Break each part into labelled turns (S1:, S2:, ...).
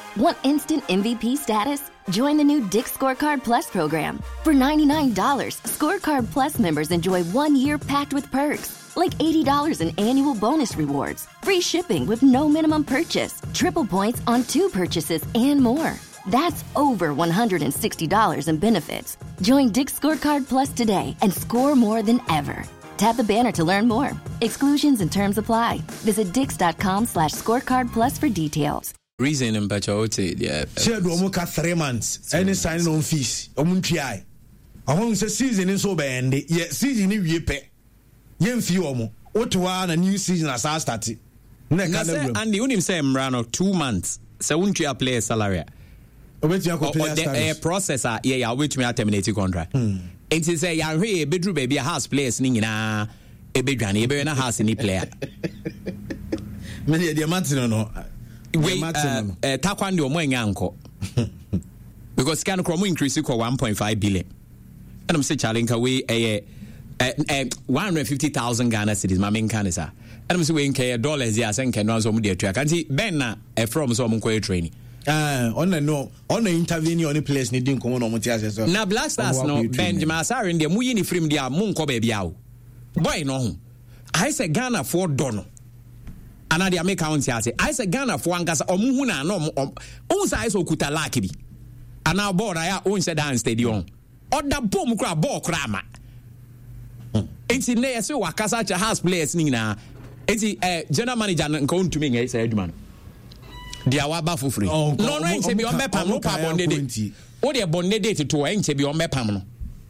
S1: Want instant MVP status? Join the new Dick's Scorecard Plus program. For $99, Scorecard Plus members enjoy 1 year packed with perks, like $80 in annual bonus rewards, free shipping with no minimum purchase, triple points on 2 purchases, and more. That's over $160 in benefits. Join Dick's Scorecard Plus today and score more than ever. Tap the banner to learn more. Exclusions and terms apply. Visit dix.com/scorecard plus for details.
S2: Reason in Bachote, yeah.
S3: Said Omoka 3 months. Any sign on fees. Omuntriai. I want to season in so bad. Yet season in Yepe. Yen Fiomo. What one a new season as I started.
S2: And the unim say Mrano 2 months. So won't you play a salary? Or the processor, yeah, which may terminate your contract. It is a young bedroom baby a house place in a bedroom, a house in the player.
S3: Many of the Martin no.
S2: Taekwondo mo nyanko. Because can chromo increase ko 1.5 billion. And I'm say challenge away 150,000 Ghana cedis my main canisa. And I'm say we in dollars ya sen can no so mu dey track. And see Ben na from so mo ko training.
S3: On the intervene on the place ni din komo no mutiase so
S2: na Black Stars no Benjamin Asare ndie mu yini frame dia mu nko ba bia wo boy no ho I say Ghana for dono ana dia make count ya say I say Ghana for ankasa omuhu na no on say so kuta laki bi ana board ya on say dan stadium oda bom kra ball kra ma enti na yesi wakasa cha house players ni na enti general manager nko ntumi ngai say aduma dia waba fufuri no nche bi ombepam no pa bonde de o de bonde date to nche bi ombepam no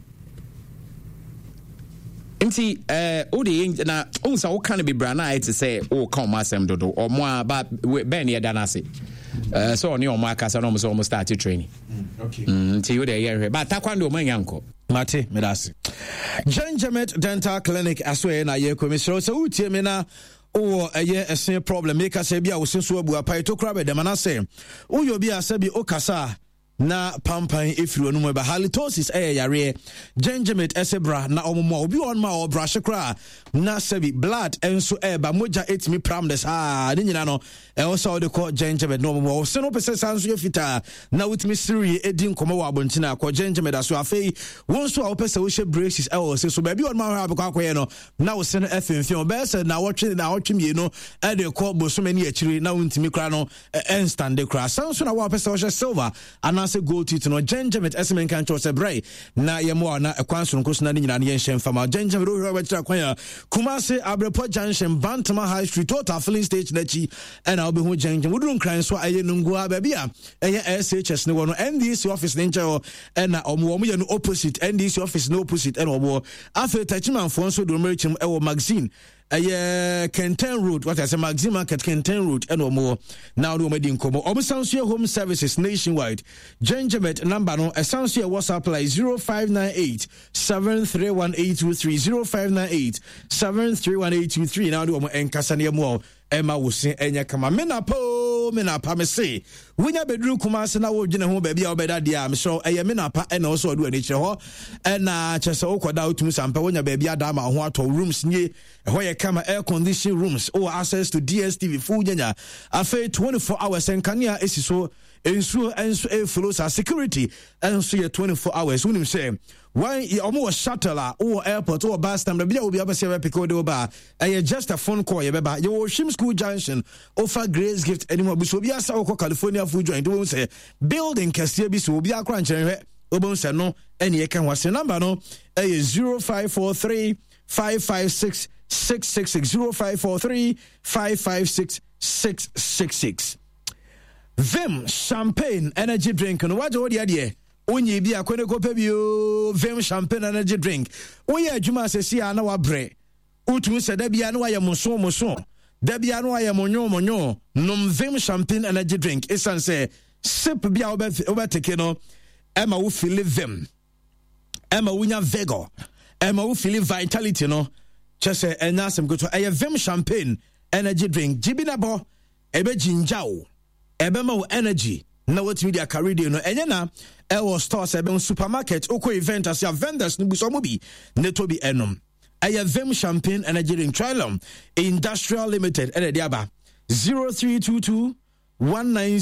S2: nti o de na unsa wo kan be bra na it say o kan ma asem dodo o mo aba ben ye da na se so oni o mo akasa no mo so mo start training
S3: okay
S2: nti o de ye but takwando mo nyanko
S3: mate medasi Genjamet Dental Clinic aswe na ye komisro so utie me na o a same problem make us be a so abu apai to krabe de manase o yo bi asabi okasa na pampan efiri onu ba halitosis yare Genjamet esebra na omomo obi on ma brush kra na sabi blood enso ba moja etimi pramdes ni nyina no also de ko Genjamet no omomo se no pese sanso yefita na witimi siri edin komo wa abontina ko Genjamet aso afei wonso a opese wo hye braces se so ba bi on ma ha be kwakoye no na wo se no efenfin be se na wotwe no e de ko bosomani akiri na wontimi kra no instant de kra sanso na wo opese wo hye silver ana se go to no Genjamet esmen kan cho se brai na yemo na ekwanso nko so na nyina ne yenhye mfama Genjamet ro hwa betira kwan ya Kumasi Abrepo Junction Bantama High Street total filling stage nachi na obi hu Genjamet wudun kran so aye nungua ba bia eye SHS ne wono NDC office ne nche na omo ye no opposite NDC office no opposite na obo afa tachimanfo so do merchim e wo magazine Kenten Road, what I say, Maxim Market, Kenten Road, and more. Now, do Medin Como, Obusansia Home Services nationwide. Genjamet number no, Essansia WhatsApp line 0598 731823 0598 731823. Now, do Enkasania Mo, Emma Wusin, Enya Kama, Menapa, me say, when you bedroom Kumasi na wo jina ho baby obeda dia me so menapa and also do any ho and chese okoda utum sampa when you baby adama ho ato rooms nye ho ye kama air condition rooms or access to DSTV full nyanya afa 24 hours and kania esi so enso flows security enso ye 24 hours unim say when you almost shuttle or airport or bus time be obi abase pick o ba just a phone call ye beba you Shim School Junction offer Grace Gift anymore bi so bi asa okọ California food joint we say building kese bi so bi akra nkyere obon se no ene ye kan wase number no 0543 556 666 0543 556 666 Vim Champagne Energy Drink no waje odi ade onye bi akone ko pa bio Vim Champagne Energy Drink oye adwuma asesi na wabre utu se da bia na waye moso da bia na waye monyo nom Vim Champagne Energy Drink esan se sip bia obeteke no ema wo feel Vim ema wo nya vigor ema wo feel vitality no chese enya asem goto Vim Champagne Energy Drink jibinabo ebe jinjao ebe ma wo energy na what media carry dey no enye na e was stores ebe supermarket oko event as ya vendors no buso mo bi neto bi enom Vim Champagne Energy Drink Trilum Industrial Limited ene dia ba 0322 19